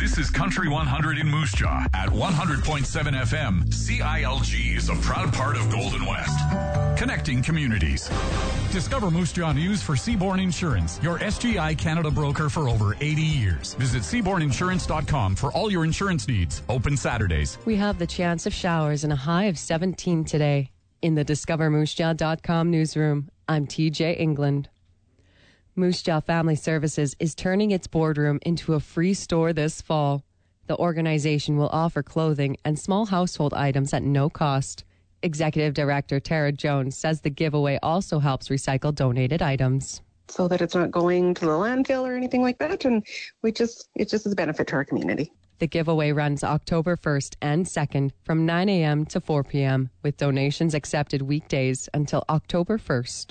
This is Country 100 in Moose Jaw at 100.7 FM. CILG is a proud part of Golden West, connecting communities. Discover Moose Jaw news for Seaborn Insurance, your SGI Canada broker for over 80 years. Visit SeabornInsurance.com for all your insurance needs. Open Saturdays. We have the chance of showers and a high of 17 today. In the DiscoverMooseJaw.com newsroom, I'm TJ England. Moose Jaw Family Services is turning its boardroom into a free store this fall. The organization will offer clothing and small household items at no cost. Executive Director Tara Jones says the giveaway also helps recycle donated items. So that it's not going to the landfill or anything like that, and it just is a benefit to our community. The giveaway runs October 1st and 2nd from 9 a.m. to 4 p.m. with donations accepted weekdays until October 1st.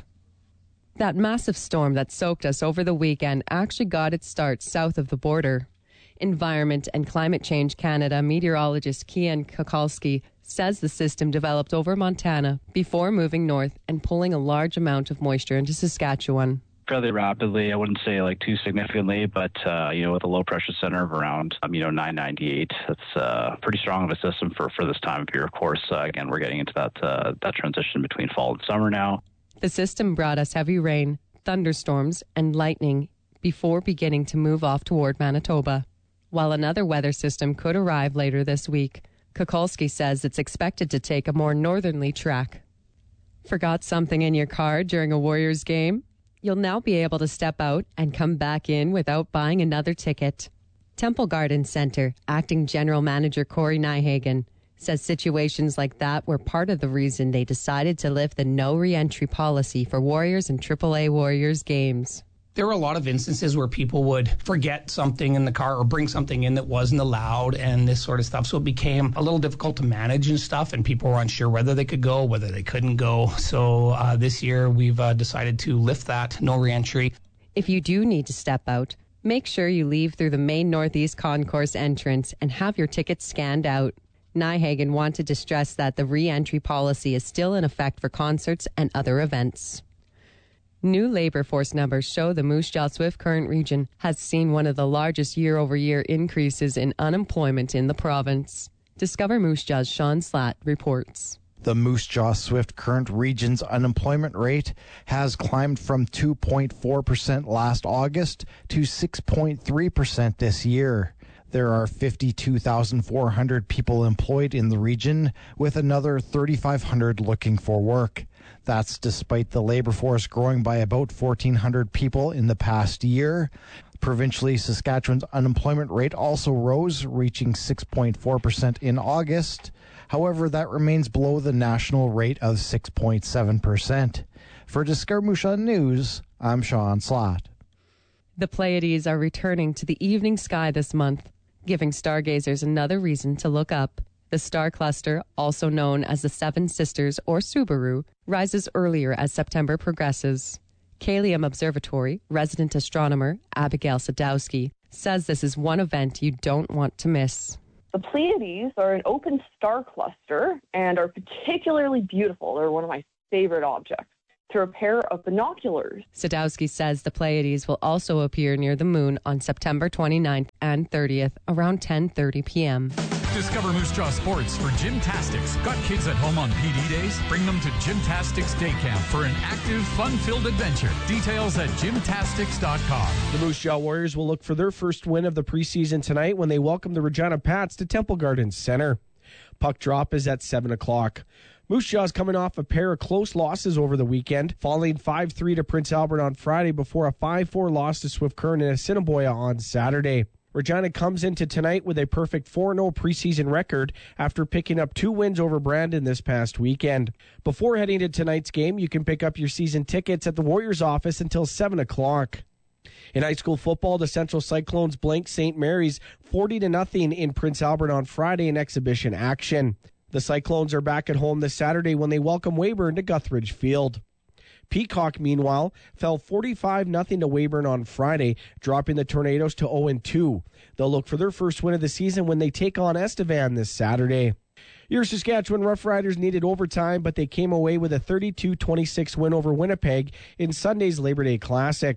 That massive storm that soaked us over the weekend actually got its start south of the border. Environment and Climate Change Canada meteorologist Kian Kukalski says the system developed over Montana before moving north and pulling a large amount of moisture into Saskatchewan. Fairly rapidly, I wouldn't say like too significantly, but with a low pressure center of around 998, that's pretty strong of a system for this time of year. Of course, again, we're getting into that transition between fall and summer now. The system brought us heavy rain, thunderstorms, and lightning before beginning to move off toward Manitoba. While another weather system could arrive later this week, Kukulski says it's expected to take a more northerly track. Forgot something in your car during a Warriors game? You'll now be able to step out and come back in without buying another ticket. Temple Garden Center Acting General Manager Corey Nyhagen says situations like that were part of the reason they decided to lift the no re-entry policy for Warriors and AAA Warriors games. There were a lot of instances where people would forget something in the car or bring something in that wasn't allowed and this sort of stuff. So it became a little difficult to manage and stuff, and people were unsure whether they could go, whether they couldn't go. So this year we've decided to lift that no re-entry. If you do need to step out, make sure you leave through the main Northeast Concourse entrance and have your tickets scanned out. Nyhagen wanted to stress that the re-entry policy is still in effect for concerts and other events. New labor force numbers show the Moose Jaw Swift Current region has seen one of the largest year-over-year increases in unemployment in the province. Discover Moose Jaw's Sean Slatt reports. The Moose Jaw Swift Current region's unemployment rate has climbed from 2.4% last August to 6.3% this year. There are 52,400 people employed in the region, with another 3,500 looking for work. That's despite the labor force growing by about 1,400 people in the past year. Provincially, Saskatchewan's unemployment rate also rose, reaching 6.4% in August. However, that remains below the national rate of 6.7%. For Discover Moose Jaw News, I'm Sean Slatt. The Pleiades are returning to the evening sky this month, giving stargazers another reason to look up. The star cluster, also known as the Seven Sisters or Subaru, rises earlier as September progresses. Kalium Observatory resident astronomer Abigail Sadowski says this is one event you don't want to miss. The Pleiades are an open star cluster and are particularly beautiful. They're one of my favorite objects. Through a pair of binoculars. Sadowski says the Pleiades will also appear near the moon on September 29th and 30th around 10:30 p.m. Discover Moose Jaw Sports for Gymtastics. Got kids at home on PD days? Bring them to Gymtastics Day Camp for an active, fun-filled adventure. Details at gymtastics.com. The Moose Jaw Warriors will look for their first win of the preseason tonight when they welcome the Regina Pats to Temple Gardens Center. Puck drop is at 7 o'clock. Moose Jaw's coming off a pair of close losses over the weekend, falling 5-3 to Prince Albert on Friday before a 5-4 loss to Swift Current and Assiniboia on Saturday. Regina comes into tonight with a perfect 4-0 preseason record after picking up 2 wins over Brandon this past weekend. Before heading to tonight's game, you can pick up your season tickets at the Warriors office until 7 o'clock. In high school football, the Central Cyclones blanked St. Mary's 40-0 in Prince Albert on Friday in exhibition action. The Cyclones are back at home this Saturday when they welcome Weyburn to Guthridge Field. Peacock, meanwhile, fell 45-0 to Weyburn on Friday, dropping the Tornadoes to 0-2. They'll look for their first win of the season when they take on Estevan this Saturday. Your Saskatchewan Roughriders needed overtime, but they came away with a 32-26 win over Winnipeg in Sunday's Labor Day Classic.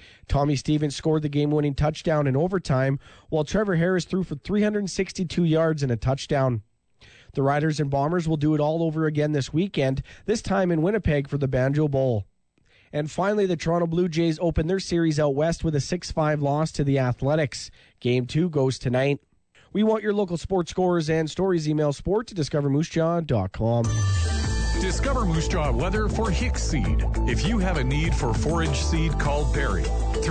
Tommy Stevens scored the game-winning touchdown in overtime, while Trevor Harris threw for 362 yards and a touchdown. The Riders and Bombers will do it all over again this weekend, this time in Winnipeg for the Banjo Bowl. And finally, the Toronto Blue Jays open their series out west with a 6-5 loss to the Athletics. Game 2 goes tonight. We want your local sports scores and stories. Email sport@discovermoosejaw.com. Discover Moose Jaw weather for Hicks Seed. If you have a need for forage seed, call Barry.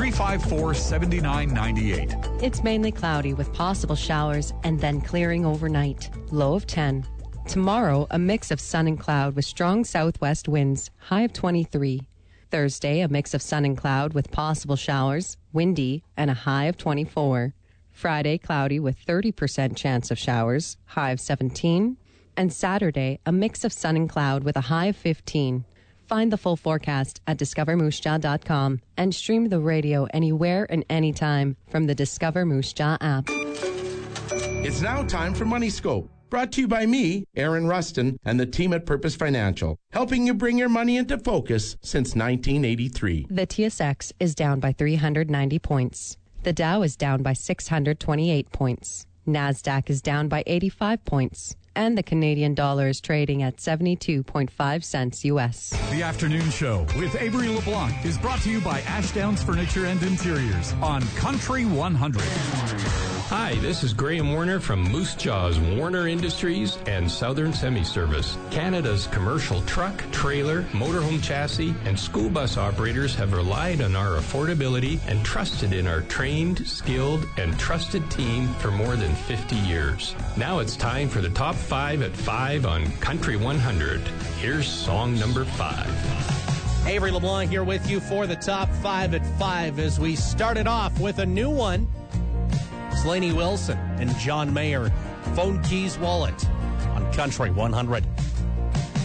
354-7998. It's mainly cloudy with possible showers and then clearing overnight. Low of 10. Tomorrow, a mix of sun and cloud with strong southwest winds. High of 23. Thursday, a mix of sun and cloud with possible showers, windy, and a high of 24. Friday, cloudy with 30% chance of showers, high of 17. And Saturday, a mix of sun and cloud with a high of 15. Find the full forecast at discovermoosejaw.com and stream the radio anywhere and anytime from the Discover Moose Jaw app. It's now time for Money Scope, brought to you by me, Aaron Rustin, and the team at Purpose Financial, helping you bring your money into focus since 1983. The TSX is down by 390 points. The Dow is down by 628 points. NASDAQ is down by 85 points. And the Canadian dollar is trading at 72.5 cents U.S. The Afternoon Show with Avery LeBlanc is brought to you by Ashdowns Furniture and Interiors on Country 100. Hi, this is Graham Warner from Moose Jaw's Warner Industries and Southern Semi-Service. Canada's commercial truck, trailer, motorhome chassis, and school bus operators have relied on our affordability and trusted in our trained, skilled, and trusted team for more than 50 years. Now it's time for the top 5 at 5 on Country 100. Here's song number 5. Avery LeBlanc here with you for the top 5 at 5 as we started off with a new one. Slaney Wilson and John Mayer, Phone Keys Wallet on Country 100.